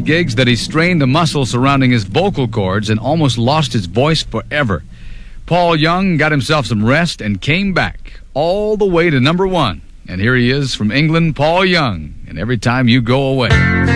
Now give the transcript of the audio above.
gigs that he strained the muscles surrounding his vocal cords and almost lost his voice forever. Paul Young got himself some rest and came back all the way to number 1. And here he is from England, Paul Young, and Every Time You Go Away.